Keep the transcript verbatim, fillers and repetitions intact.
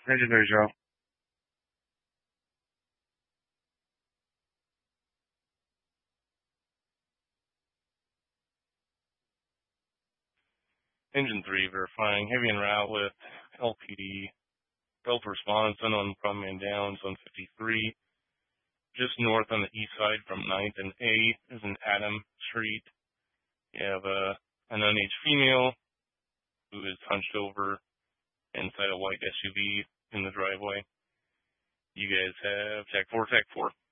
Legendary Joe. Engine three verifying. Heavy en route with L P D. Delta response, unknown prone man down, zone fifty-three. Just north on the east side from ninth and eighth is an Adam Street. You have a an unaged female who is hunched over inside a white S U V in the driveway. You guys have tech four, tech four.